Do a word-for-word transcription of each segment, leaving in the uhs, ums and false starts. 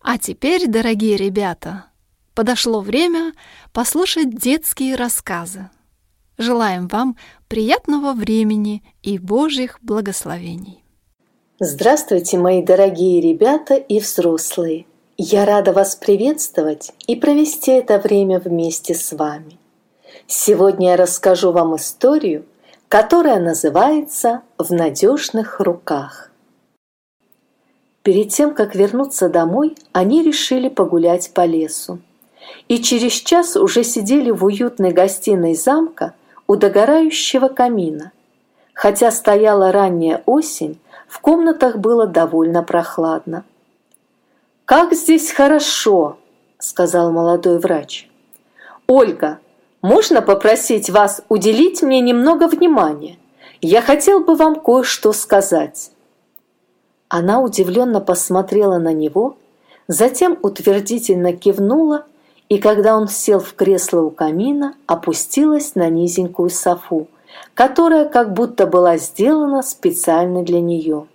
А теперь, дорогие ребята, подошло время послушать детские рассказы. Желаем вам приятного времени и Божьих благословений. Здравствуйте, мои дорогие ребята и взрослые! Я рада вас приветствовать и провести это время вместе с вами. Сегодня я расскажу вам историю, которая называется «В надежных руках». Перед тем, как вернуться домой, они решили погулять по лесу. И через час уже сидели в уютной гостиной замка у догорающего камина. Хотя стояла ранняя осень, в комнатах было довольно прохладно. «Как здесь хорошо!» — сказал молодой врач. «Ольга, можно попросить вас уделить мне немного внимания? Я хотел бы вам кое-что сказать». Она удивленно посмотрела на него, затем утвердительно кивнула, и когда он сел в кресло у камина, опустилась на низенькую софу, которая как будто была сделана специально для нее.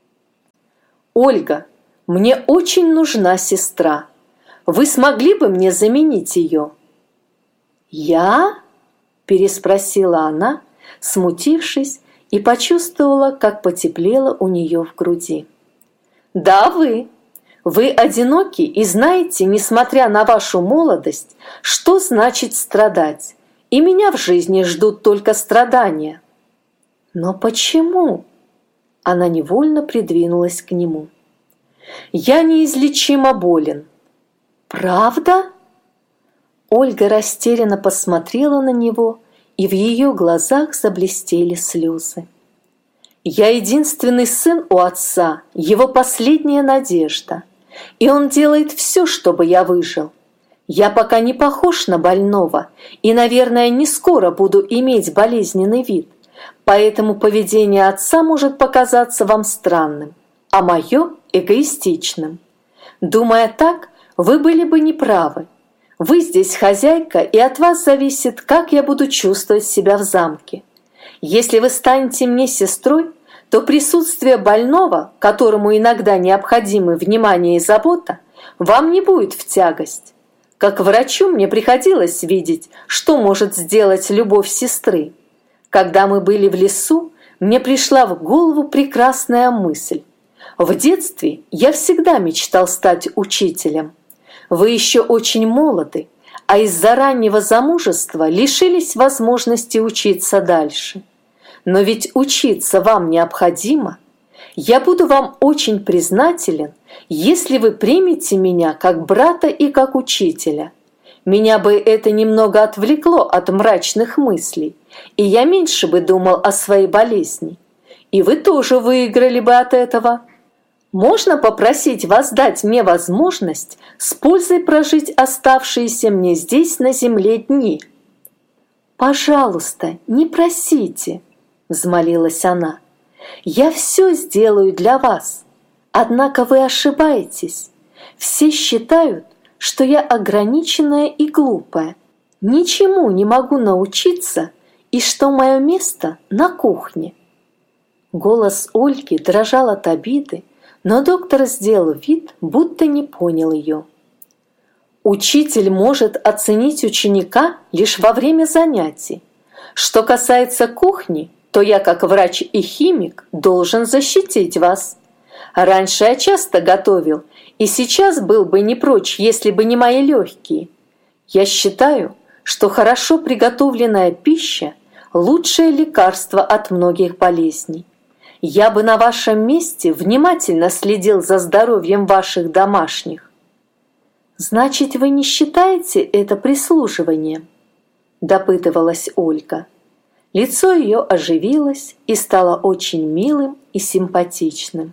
«Ольга, мне очень нужна сестра. Вы смогли бы мне заменить ее?» «Я?» – переспросила она, смутившись, и почувствовала, как потеплело у нее в груди. «Да, вы. Вы одиноки и знаете, несмотря на вашу молодость, что значит страдать, и меня в жизни ждут только страдания». «Но почему?» Она невольно придвинулась к нему. «Я неизлечимо болен». «Правда?» Ольга растерянно посмотрела на него, и в ее глазах заблестели слезы. «Я единственный сын у отца, его последняя надежда, и он делает все, чтобы я выжил. Я пока не похож на больного и, наверное, не скоро буду иметь болезненный вид, поэтому поведение отца может показаться вам странным, а мое – эгоистичным. Думая так, вы были бы неправы. Вы здесь хозяйка, и от вас зависит, как я буду чувствовать себя в замке. Если вы станете мне сестрой, то присутствие больного, которому иногда необходимы внимание и забота, вам не будет в тягость. Как врачу мне приходилось видеть, что может сделать любовь сестры. Когда мы были в лесу, мне пришла в голову прекрасная мысль. В детстве я всегда мечтал стать учителем. Вы еще очень молоды, а из-за раннего замужества лишились возможности учиться дальше. Но ведь учиться вам необходимо. Я буду вам очень признателен, если вы примете меня как брата и как учителя. Меня бы это немного отвлекло от мрачных мыслей, и я меньше бы думал о своей болезни. И вы тоже выиграли бы от этого. Можно попросить вас дать мне возможность с пользой прожить оставшиеся мне здесь на земле дни?» «Пожалуйста, не просите», — взмолилась она. «Я все сделаю для вас. Однако вы ошибаетесь. Все считают, что я ограниченная и глупая, ничему не могу научиться и что мое место на кухне». Голос Ольги дрожал от обиды, но доктор сделал вид, будто не понял ее. «Учитель может оценить ученика лишь во время занятий. Что касается кухни, то я, как врач и химик, должен защитить вас. Раньше я часто готовил, и сейчас был бы не прочь, если бы не мои легкие. Я считаю, что хорошо приготовленная пища – лучшее лекарство от многих болезней. Я бы на вашем месте внимательно следил за здоровьем ваших домашних». «Значит, вы не считаете это прислуживанием?» – допытывалась Ольга. Лицо ее оживилось и стало очень милым и симпатичным.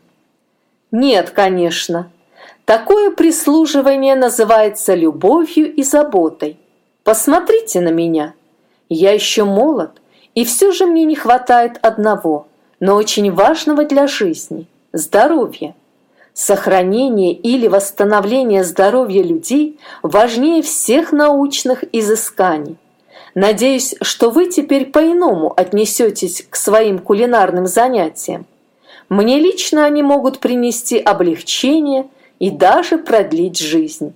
«Нет, конечно. Такое прислуживание называется любовью и заботой. Посмотрите на меня. Я еще молод, и все же мне не хватает одного, но очень важного для жизни – здоровья. Сохранение или восстановление здоровья людей важнее всех научных изысканий. Надеюсь, что вы теперь по-иному отнесетесь к своим кулинарным занятиям. Мне лично они могут принести облегчение и даже продлить жизнь.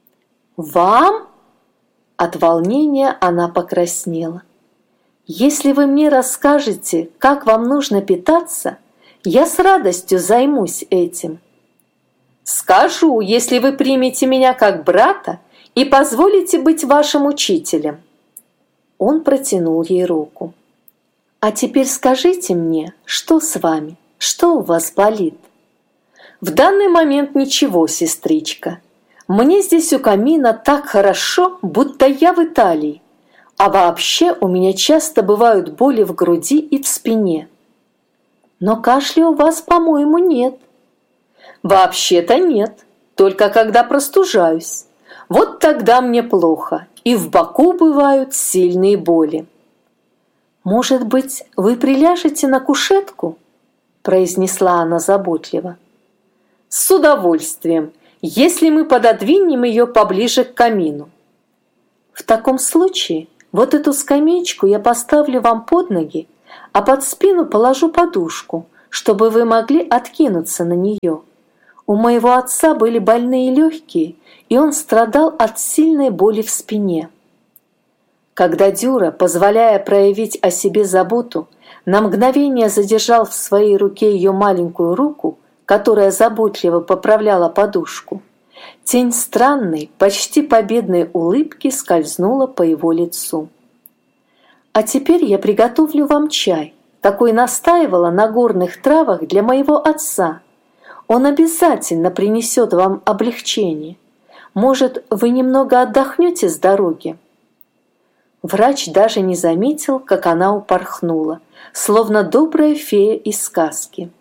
Вам? От волнения она покраснела. Если вы мне расскажете, как вам нужно питаться, я с радостью займусь этим. Скажу, если вы примете меня как брата и позволите быть вашим учителем. Он протянул ей руку. А теперь скажите мне, что с вами, что у вас болит? В данный момент ничего, сестричка. Мне здесь у камина так хорошо, будто я в Италии. А вообще у меня часто бывают боли в груди и в спине. Но кашля у вас, по-моему, нет. Вообще-то нет, только когда простужаюсь. Вот тогда мне плохо, и в боку бывают сильные боли. «Может быть, вы приляжете на кушетку?» произнесла она заботливо. «С удовольствием, если мы пододвинем ее поближе к камину». «В таком случае вот эту скамеечку я поставлю вам под ноги, а под спину положу подушку, чтобы вы могли откинуться на нее. У моего отца были больные легкие, и он страдал от сильной боли в спине». Когда Дюра, позволяя проявить о себе заботу, на мгновение задержал в своей руке ее маленькую руку, которая заботливо поправляла подушку, тень странной, почти победной улыбки скользнула по его лицу. «А теперь я приготовлю вам чай, какой настаивала на горных травах для моего отца. Он обязательно принесет вам облегчение. Может, вы немного отдохнете с дороги?» Врач даже не заметил, как она упорхнула, словно добрая фея из сказки.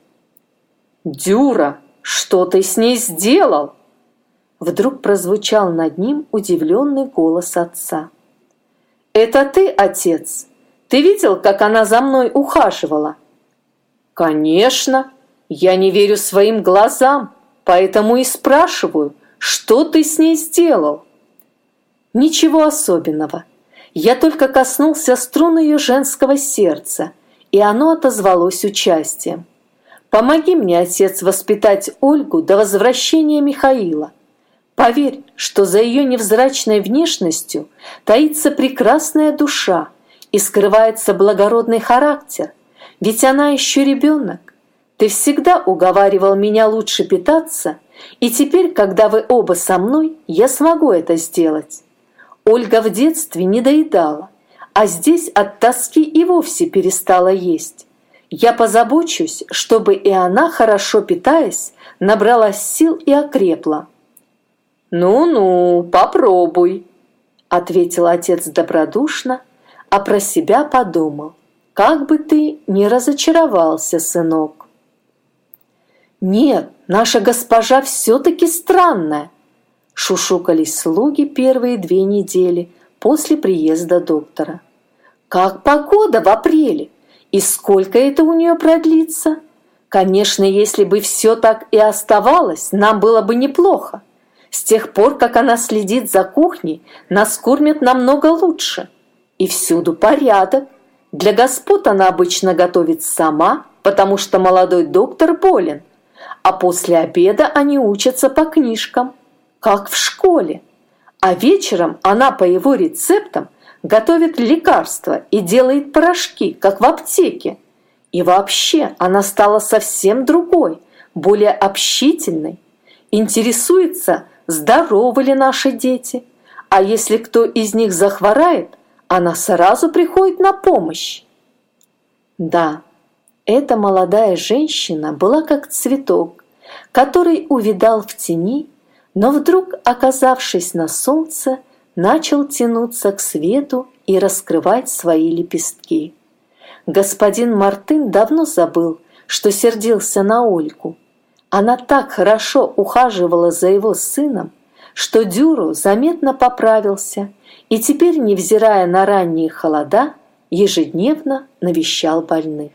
«Дюра, что ты с ней сделал?» Вдруг прозвучал над ним удивленный голос отца. «Это ты, отец? Ты видел, как она за мной ухаживала?» «Конечно, я не верю своим глазам, поэтому и спрашиваю, что ты с ней сделал?» «Ничего особенного. Я только коснулся струн ее женского сердца, и оно отозвалось участием. Помоги мне, отец, воспитать Ольгу до возвращения Михаила. Поверь, что за ее невзрачной внешностью таится прекрасная душа и скрывается благородный характер, ведь она еще ребенок. Ты всегда уговаривал меня лучше питаться, и теперь, когда вы оба со мной, я смогу это сделать. Ольга в детстве не доедала, а здесь от тоски и вовсе перестала есть. Я позабочусь, чтобы и она, хорошо питаясь, набралась сил и окрепла». «Ну-ну, попробуй», — ответил отец добродушно, а про себя подумал, как бы ты не разочаровался, сынок. «Нет, наша госпожа все-таки странная», — шушукались слуги первые две недели после приезда доктора. «Как погода в апреле? И сколько это у нее продлится? Конечно, если бы все так и оставалось, нам было бы неплохо. С тех пор, как она следит за кухней, нас кормят намного лучше. И всюду порядок. Для господ она обычно готовит сама, потому что молодой доктор болен. А после обеда они учатся по книжкам, как в школе. А вечером она по его рецептам готовит лекарства и делает порошки, как в аптеке. И вообще она стала совсем другой, более общительной. Интересуется, здоровы ли наши дети. А если кто из них захворает, она сразу приходит на помощь. Да, эта молодая женщина была как цветок, который увядал в тени, но вдруг, оказавшись на солнце, начал тянуться к свету и раскрывать свои лепестки. Господин Мартын давно забыл, что сердился на Ольгу. Она так хорошо ухаживала за его сыном, что Дюру заметно поправился и теперь, невзирая на ранние холода, ежедневно навещал больных.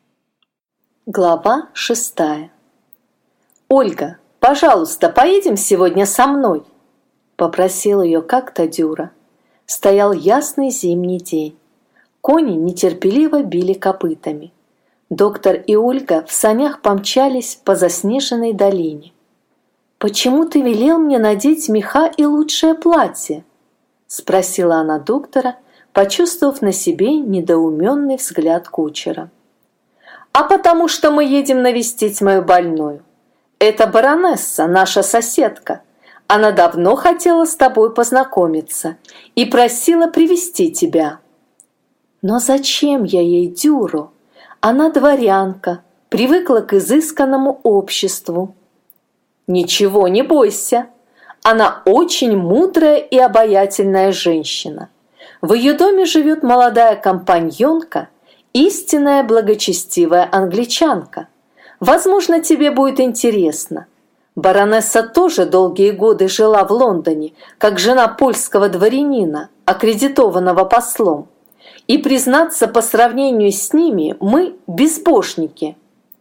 Глава шестая. «Ольга, пожалуйста, поедем сегодня со мной?» — попросил ее как-то Дюра. Стоял ясный зимний день. Кони нетерпеливо били копытами. Доктор и Ольга в санях помчались по заснеженной долине. «Почему ты велел мне надеть меха и лучшее платье?» – спросила она доктора, почувствовав на себе недоуменный взгляд кучера. «А потому что мы едем навестить мою больную. Это баронесса, наша соседка. Она давно хотела с тобой познакомиться и просила привести тебя». «Но зачем я ей, Дюро? Она дворянка, привыкла к изысканному обществу». «Ничего, не бойся. Она очень мудрая и обаятельная женщина. В ее доме живет молодая компаньонка, истинная благочестивая англичанка. Возможно, тебе будет интересно. Баронесса тоже долгие годы жила в Лондоне, как жена польского дворянина, аккредитованного послом. И, признаться, по сравнению с ними мы безбожники».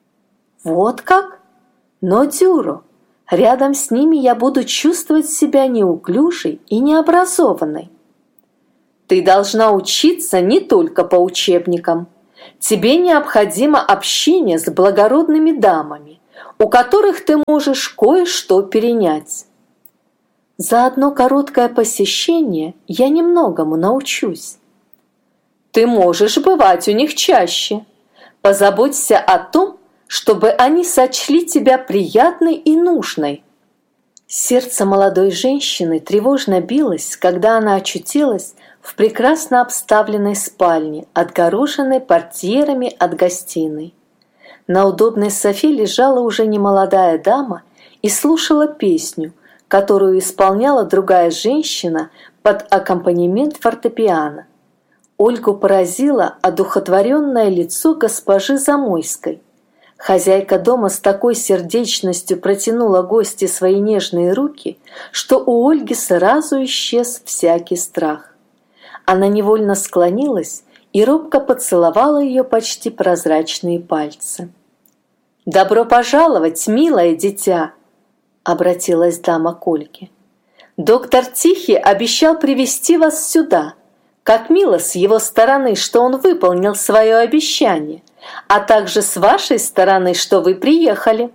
«Вот как? Но, Дюро, рядом с ними я буду чувствовать себя неуклюжей и необразованной». «Ты должна учиться не только по учебникам. Тебе необходимо общение с благородными дамами, у которых ты можешь кое-что перенять». «За одно короткое посещение я немногому научусь». «Ты можешь бывать у них чаще. Позаботься о том, чтобы они сочли тебя приятной и нужной». Сердце молодой женщины тревожно билось, когда она очутилась в прекрасно обставленной спальне, отгороженной портьерами от гостиной. На удобной софе лежала уже немолодая дама и слушала песню, которую исполняла другая женщина под аккомпанемент фортепиано. Ольгу поразило одухотворенное лицо госпожи Замойской. Хозяйка дома с такой сердечностью протянула гости свои нежные руки, что у Ольги сразу исчез всякий страх. Она невольно склонилась и робко поцеловала ее почти прозрачные пальцы. «Добро пожаловать, милое дитя!» — обратилась дама к Ольге. «Доктор Тихий обещал привести вас сюда. Как мило с его стороны, что он выполнил свое обещание, а также с вашей стороны, что вы приехали».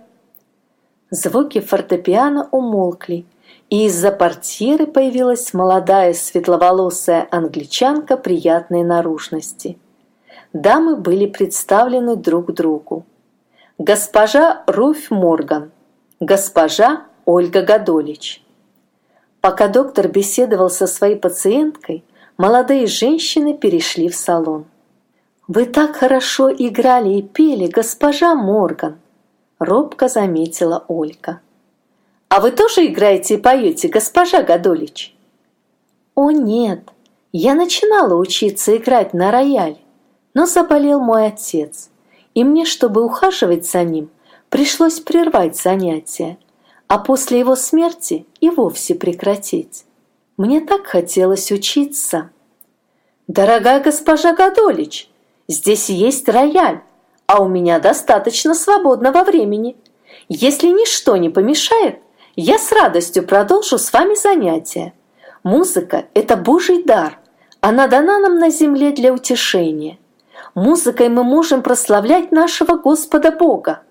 Звуки фортепиано умолкли, и из-за портьеры появилась молодая светловолосая англичанка приятной наружности. Дамы были представлены друг другу. Госпожа Руфь Морган, госпожа Ольга Годолич. Пока доктор беседовал со своей пациенткой, молодые женщины перешли в салон. «Вы так хорошо играли и пели, госпожа Морган», — робко заметила Ольга. «А вы тоже играете и поете, госпожа Годолич?» «О нет, я начинала учиться играть на рояле, но заболел мой отец, и мне, чтобы ухаживать за ним, пришлось прервать занятия, а после его смерти и вовсе прекратить. Мне так хотелось учиться». «Дорогая госпожа Годолич, здесь есть рояль, а у меня достаточно свободного времени. Если ничто не помешает, я с радостью продолжу с вами занятия. Музыка – это Божий дар, она дана нам на земле для утешения. Музыкой мы можем прославлять нашего Господа Бога».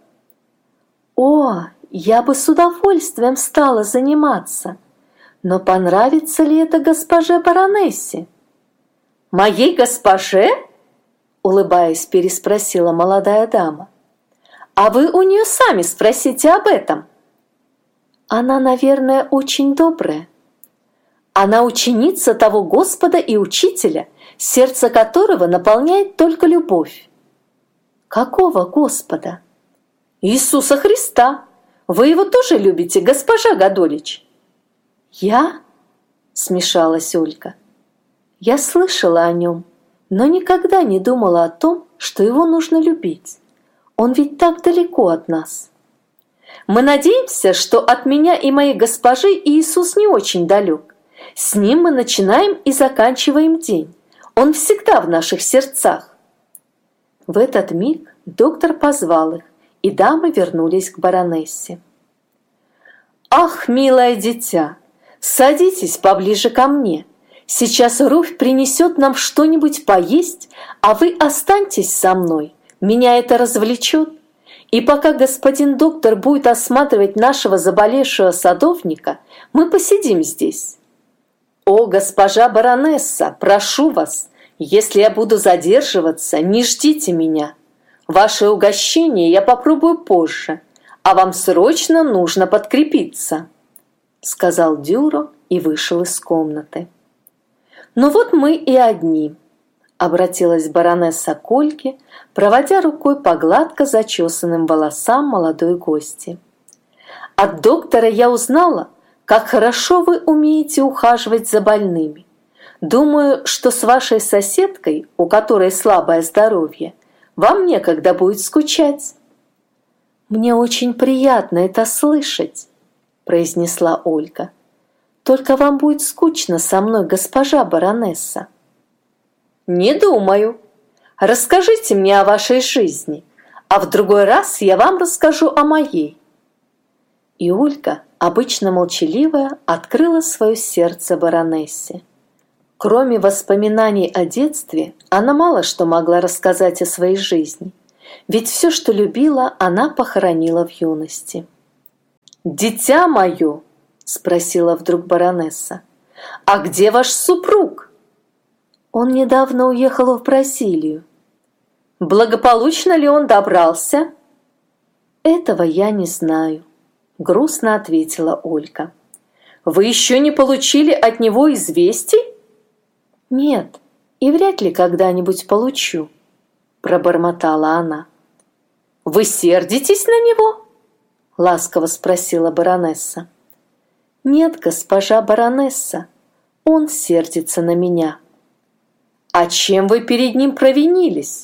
«О, я бы с удовольствием стала заниматься, но понравится ли это госпоже баронессе?» «Моей госпоже?» – улыбаясь, переспросила молодая дама. «А вы у нее сами спросите об этом». «Она, наверное, очень добрая». «Она ученица того Господа и Учителя, сердце которого наполняет только любовь». «Какого Господа?» «Иисуса Христа. Вы его тоже любите, госпожа Годолич?» «Я?» – смешалась Ольга. «Я слышала о нем, но никогда не думала о том, что его нужно любить. Он ведь так далеко от нас». «Мы надеемся, что от меня и моей госпожи Иисус не очень далек. С ним мы начинаем и заканчиваем день. Он всегда в наших сердцах». В этот миг доктор позвал их, и дамы вернулись к баронессе. «Ах, милое дитя, садитесь поближе ко мне. Сейчас Руфь принесет нам что-нибудь поесть, а вы останьтесь со мной. Меня это развлечет. И пока господин доктор будет осматривать нашего заболевшего садовника, мы посидим здесь. О, госпожа баронесса, прошу вас, если я буду задерживаться, не ждите меня. Ваше угощение я попробую позже, а вам срочно нужно подкрепиться», — сказал Дюро и вышел из комнаты. «Ну вот мы и одни», — обратилась баронесса к Ольге, проводя рукой по гладко зачесанным волосам молодой гости. «От доктора я узнала, как хорошо вы умеете ухаживать за больными. Думаю, что с вашей соседкой, у которой слабое здоровье, вам некогда будет скучать». «Мне очень приятно это слышать», — произнесла Ольга. «Только вам будет скучно со мной, госпожа баронесса». «Не думаю. Расскажите мне о вашей жизни, а в другой раз я вам расскажу о моей». И Ольга, обычно молчаливая, открыла свое сердце баронессе. Кроме воспоминаний о детстве, она мало что могла рассказать о своей жизни, ведь все, что любила, она похоронила в юности. «Дитя мое!» – спросила вдруг баронесса. «А где ваш супруг?» «Он недавно уехал в Бразилию». «Благополучно ли он добрался?» «Этого я не знаю», – грустно ответила Ольга. «Вы еще не получили от него известий?» «Нет, и вряд ли когда-нибудь получу», – пробормотала она. «Вы сердитесь на него?» – ласково спросила баронесса. «Нет, госпожа баронесса, он сердится на меня». «А чем вы перед ним провинились?»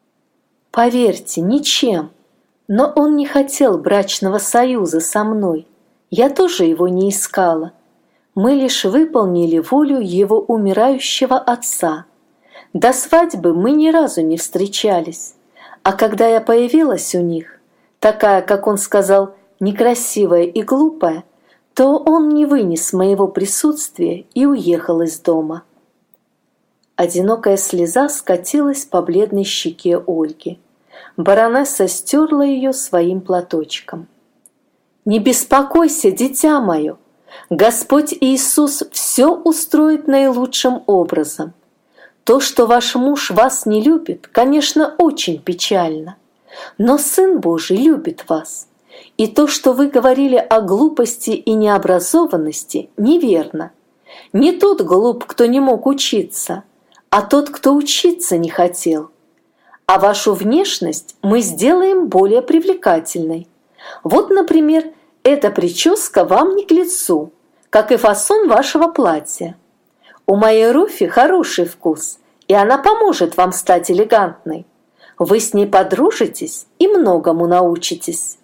«Поверьте, ничем, но он не хотел брачного союза со мной, я тоже его не искала. Мы лишь выполнили волю его умирающего отца. До свадьбы мы ни разу не встречались, а когда я появилась у них, такая, как он сказал, некрасивая и глупая, то он не вынес моего присутствия и уехал из дома». Одинокая слеза скатилась по бледной щеке Ольги. Баронесса стерла ее своим платочком. «Не беспокойся, дитя мое! Господь Иисус все устроит наилучшим образом. То, что ваш муж вас не любит, конечно, очень печально, но Сын Божий любит вас. И то, что вы говорили о глупости и необразованности, неверно. Не тот глуп, кто не мог учиться, а тот, кто учиться не хотел. А вашу внешность мы сделаем более привлекательной. Вот, например, эта прическа вам не к лицу, как и фасон вашего платья. У моей Руфи хороший вкус, и она поможет вам стать элегантной. Вы с ней подружитесь и многому научитесь».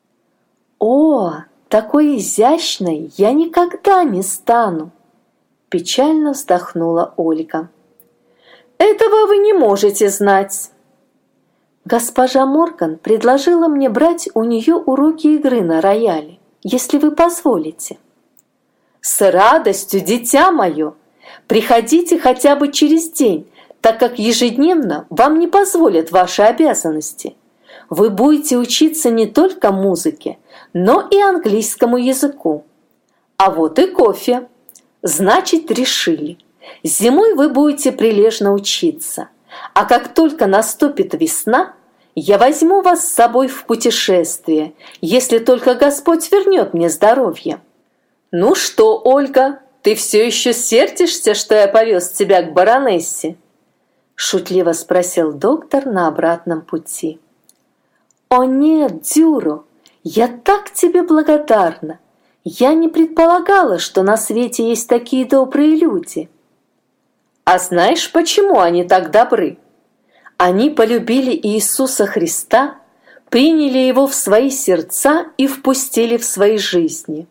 «О, такой изящной я никогда не стану!» Печально вздохнула Ольга. «Этого вы не можете знать». «Госпожа Морган предложила мне брать у нее уроки игры на рояле, если вы позволите». «С радостью, дитя мое! Приходите хотя бы через день, так как ежедневно вам не позволят ваши обязанности. Вы будете учиться не только музыке, но и английскому языку. А вот и кофе. Значит, решили. Зимой вы будете прилежно учиться, а как только наступит весна, я возьму вас с собой в путешествие, если только Господь вернет мне здоровье». «Ну что, Ольга, ты все еще сердишься, что я повез тебя к баронессе?» Шутливо спросил доктор на обратном пути. «О нет, Дюро, я так тебе благодарна! Я не предполагала, что на свете есть такие добрые люди». «А знаешь, почему они так добры? Они полюбили Иисуса Христа, приняли Его в свои сердца и впустили в свои жизни».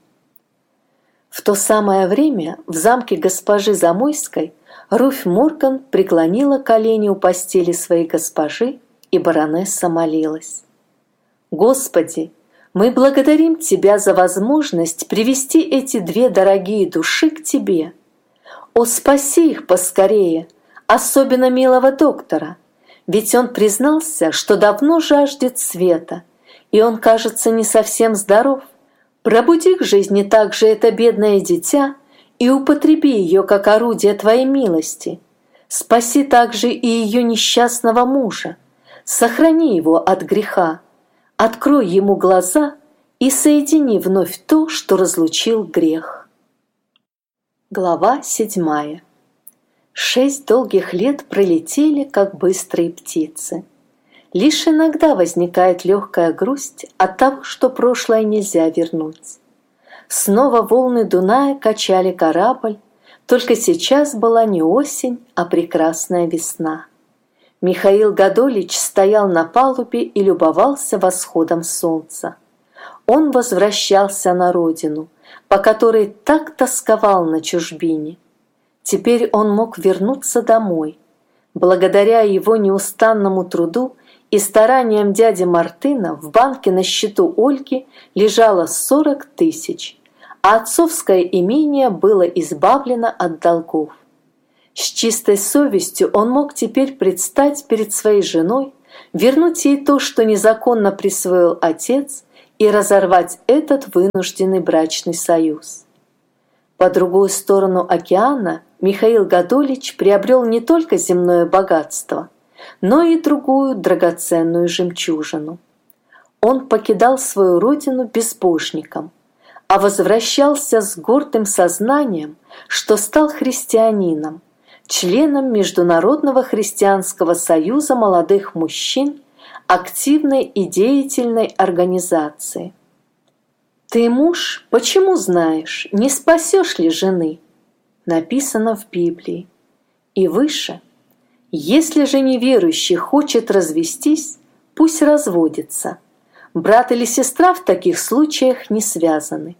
В то самое время в замке госпожи Замойской Руфь Морган преклонила колени у постели своей госпожи, и баронесса молилась. «Господи, мы благодарим Тебя за возможность привести эти две дорогие души к Тебе. О, спаси их поскорее, особенно милого доктора, ведь он признался, что давно жаждет света, и он, кажется, не совсем здоров. Пробуди к жизни также это бедное дитя и употреби ее как орудие твоей милости. Спаси также и ее несчастного мужа, сохрани его от греха, открой ему глаза и соедини вновь то, что разлучил грех. Глава седьмая. Шесть долгих лет пролетели, как быстрые птицы. Лишь иногда возникает легкая грусть от того, что прошлое нельзя вернуть. Снова волны Дуная качали корабль, только сейчас была не осень, а прекрасная весна. Михаил Годолич стоял на палубе и любовался восходом солнца. Он возвращался на родину, по которой так тосковал на чужбине. Теперь он мог вернуться домой. Благодаря его неустанному труду и стараниям дяди Мартына в банке на счету Ольги лежало сорок тысяч, а отцовское имение было избавлено от долгов. С чистой совестью он мог теперь предстать перед своей женой, вернуть ей то, что незаконно присвоил отец, и разорвать этот вынужденный брачный союз. По другую сторону океана Михаил Годолич приобрел не только земное богатство, но и другую драгоценную жемчужину. Он покидал свою родину безбожником, а возвращался с гордым сознанием, что стал христианином, членом Международного христианского союза молодых мужчин, активной и деятельной организации. «Ты муж, почему знаешь, не спасешь ли жены?» Написано в Библии. И выше: «Если же неверующий хочет развестись, пусть разводится. Брат или сестра в таких случаях не связаны».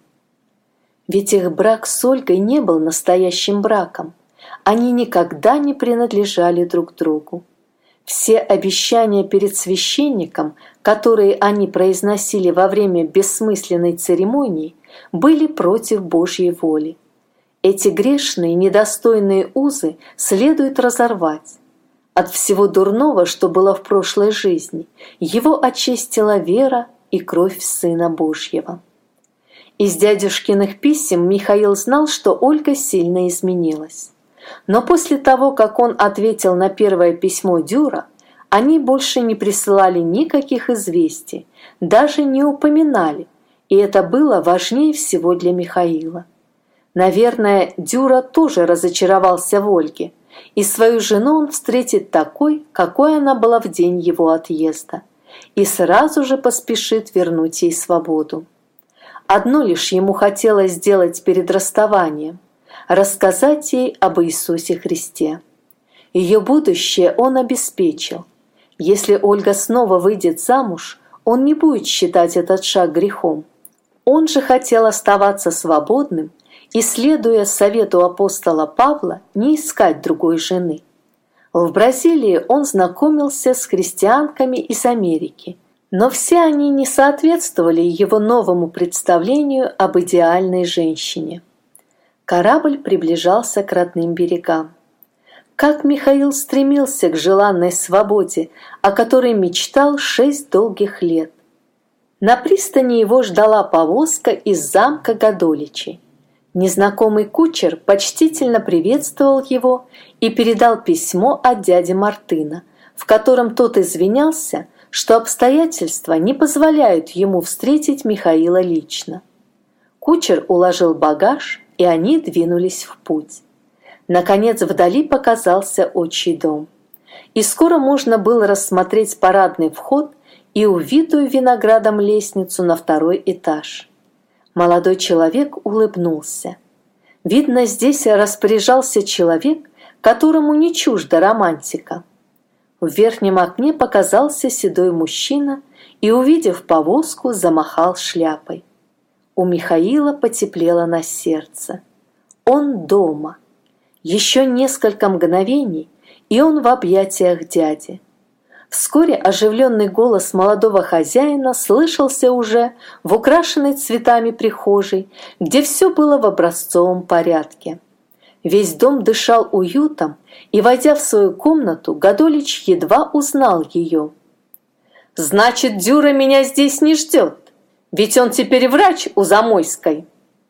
Ведь их брак с Ольгой не был настоящим браком. Они никогда не принадлежали друг другу. Все обещания перед священником, которые они произносили во время бессмысленной церемонии, были против Божьей воли. Эти грешные, недостойные узы следует разорвать. От всего дурного, что было в прошлой жизни, его очистила вера и кровь Сына Божьего. Из дядюшкиных писем Михаил знал, что Ольга сильно изменилась. Но после того, как он ответил на первое письмо Дюра, они больше не присылали никаких известий, даже не упоминали, и это было важнее всего для Михаила. Наверное, Дюра тоже разочаровался в Ольге, и свою жену он встретит такой, какой она была в день его отъезда, и сразу же поспешит вернуть ей свободу. Одно лишь ему хотелось сделать перед расставанием – рассказать ей об Иисусе Христе. Ее будущее он обеспечил. Если Ольга снова выйдет замуж, он не будет считать этот шаг грехом. Он же хотел оставаться свободным и, следуя совету апостола Павла, не искать другой жены. В Бразилии он знакомился с христианками из Америки, но все они не соответствовали его новому представлению об идеальной женщине. Корабль приближался к родным берегам. Как Михаил стремился к желанной свободе, о которой мечтал шесть долгих лет. На пристани его ждала повозка из замка Годоличей. Незнакомый кучер почтительно приветствовал его и передал письмо от дяди Мартына, в котором тот извинялся, что обстоятельства не позволяют ему встретить Михаила лично. Кучер уложил багаж, и они двинулись в путь. Наконец вдали показался отчий дом. И скоро можно было рассмотреть парадный вход и увитую виноградом лестницу на второй этаж. Молодой человек улыбнулся. Видно, здесь распоряжался человек, которому не чужда романтика. В верхнем окне показался седой мужчина и, увидев повозку, замахал шляпой. У Михаила потеплело на сердце. Он дома. Еще несколько мгновений, и он в объятиях дяди. Вскоре оживленный голос молодого хозяина слышался уже в украшенной цветами прихожей, где все было в образцовом порядке. Весь дом дышал уютом, и, войдя в свою комнату, Годолич едва узнал ее. Значит, Дюра меня здесь не ждет, ведь он теперь врач у Замойской.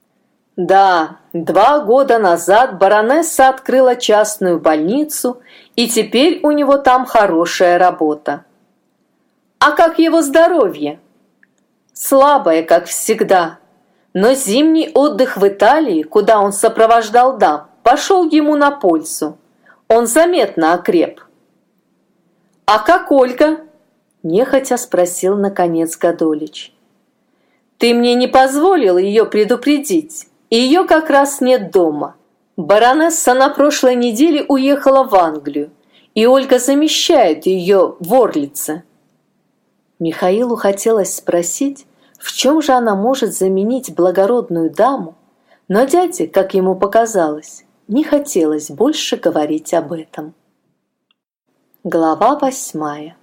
Да, два года назад баронесса открыла частную больницу, и теперь у него там хорошая работа. А как его здоровье? Слабое, как всегда. Но зимний отдых в Италии, куда он сопровождал дам, пошел ему на пользу. Он заметно окреп. «А как Ольга?» – нехотя спросил наконец Годолич. «Ты мне не позволил ее предупредить, и ее как раз нет дома. Баронесса на прошлой неделе уехала в Англию, и Ольга замещает ее в Орлице». Михаилу хотелось спросить, в чем же она может заменить благородную даму, но дяде, как ему показалось, не хотелось больше говорить об этом. Глава восьмая.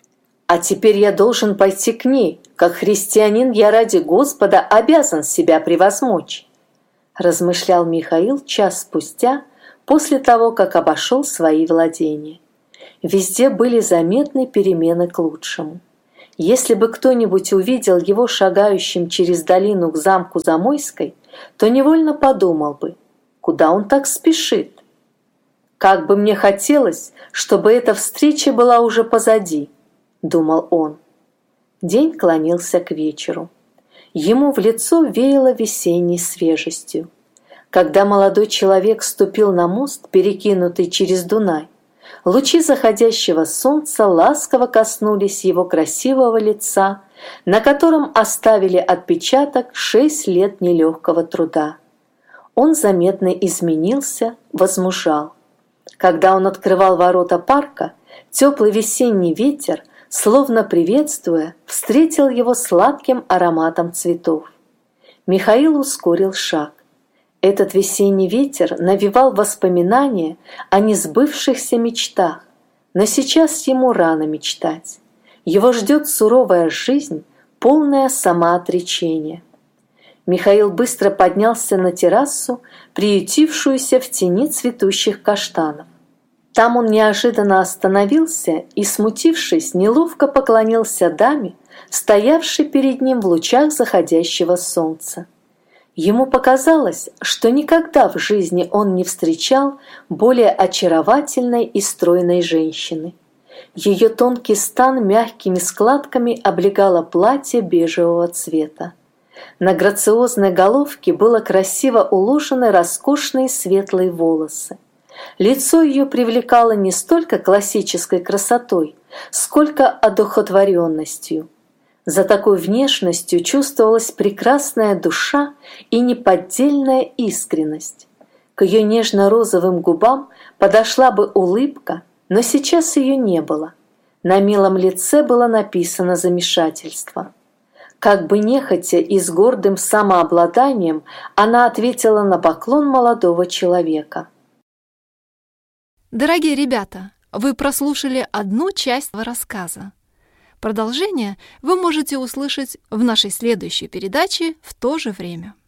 «А теперь я должен пойти к ней. Как христианин я ради Господа обязан себя превозмочь», размышлял Михаил час спустя, после того, как обошел свои владения. Везде были заметны перемены к лучшему. Если бы кто-нибудь увидел его шагающим через долину к замку Замойской, то невольно подумал бы, куда он так спешит. «Как бы мне хотелось, чтобы эта встреча была уже позади», — думал он. День клонился к вечеру. Ему в лицо веяло весенней свежестью. Когда молодой человек ступил на мост, перекинутый через Дунай, лучи заходящего солнца ласково коснулись его красивого лица, на котором оставили отпечаток шесть лет нелегкого труда. Он заметно изменился, возмужал. Когда он открывал ворота парка, теплый весенний ветер, словно приветствуя, встретил его сладким ароматом цветов. Михаил ускорил шаг. Этот весенний ветер навевал воспоминания о несбывшихся мечтах, но сейчас ему рано мечтать. Его ждет суровая жизнь, полная самоотречения. Михаил быстро поднялся на террасу, приютившуюся в тени цветущих каштанов. Там он неожиданно остановился и, смутившись, неловко поклонился даме, стоявшей перед ним в лучах заходящего солнца. Ему показалось, что никогда в жизни он не встречал более очаровательной и стройной женщины. Ее тонкий стан мягкими складками облегало платье бежевого цвета. На грациозной головке было красиво уложены роскошные светлые волосы. Лицо ее привлекало не столько классической красотой, сколько одухотворенностью. За такой внешностью чувствовалась прекрасная душа и неподдельная искренность. К ее нежно-розовым губам подошла бы улыбка, но сейчас ее не было. На милом лице было написано замешательство. Как бы нехотя и с гордым самообладанием она ответила на поклон молодого человека. Дорогие ребята, вы прослушали одну часть рассказа. Продолжение вы можете услышать в нашей следующей передаче в то же время.